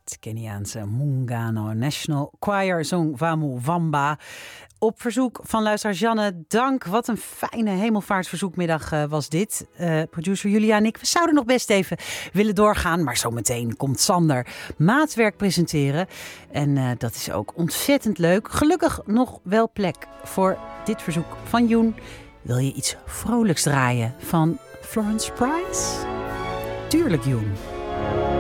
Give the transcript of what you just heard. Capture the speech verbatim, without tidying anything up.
Het Keniaanse Muungano National Choir zong Vamu Vamba. Op verzoek van luisteraar Janne, dank. Wat een fijne hemelvaartsverzoekmiddag uh, was dit. Uh, producer Julia en ik, we zouden nog best even willen doorgaan. Maar zometeen komt Sander maatwerk presenteren. En uh, dat is ook ontzettend leuk. Gelukkig nog wel plek voor dit verzoek van Joen. Wil je iets vrolijks draaien van Florence Price? Tuurlijk, Joen.